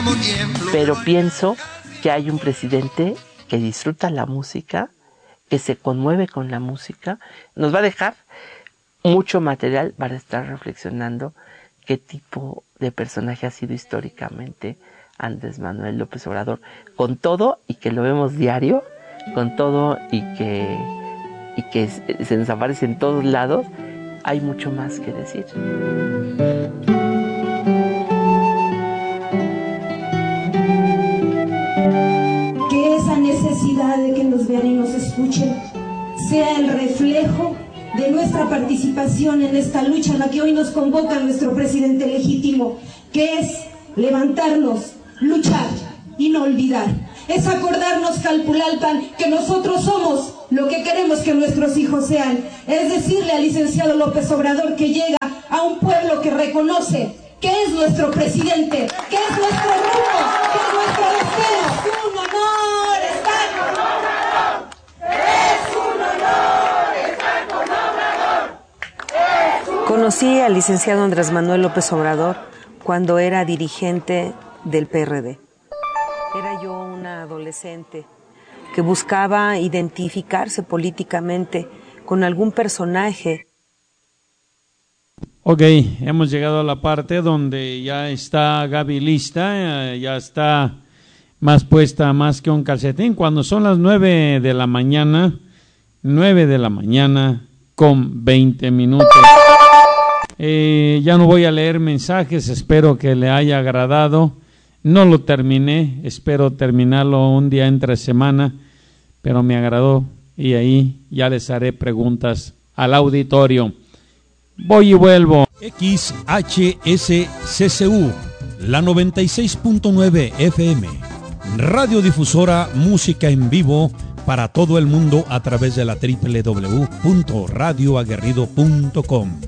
pero pienso que hay un presidente que disfruta la música, que se conmueve con la música, nos va a dejar mucho material para estar reflexionando qué tipo de personaje ha sido históricamente Andrés Manuel López Obrador, con todo y que lo vemos diario, con todo y que se nos aparece en todos lados, hay mucho más que decir. Que esa necesidad de que nos vean y nos escuchen sea el reflejo de nuestra participación en esta lucha en la que hoy nos convoca nuestro presidente legítimo, que es levantarnos, luchar y no olvidar. Es acordarnos, Calpulalpan, que nosotros somos lo que queremos que nuestros hijos sean. Es decirle al licenciado López Obrador que llega a un pueblo que reconoce que es nuestro presidente, que es nuestro rumbo, que es nuestro destino. Es un honor estar con Obrador. Es un honor estar con Obrador. Conocí al licenciado Andrés Manuel López Obrador cuando era dirigente del PRD. Era yo una adolescente que buscaba identificarse políticamente con algún personaje. Ok, hemos llegado a la parte donde ya está Gaby lista, ya está más puesta más que un calcetín, cuando son las 9 de la mañana con 20 minutos. Ya no voy a leer mensajes, espero que le haya agradado. No lo terminé, espero terminarlo un día entre semana, pero me agradó y ahí ya les haré preguntas al auditorio. Voy y vuelvo. XHSCCU, la 96.9 FM, radiodifusora música en vivo para todo el mundo a través de la www.radioaguerrido.com.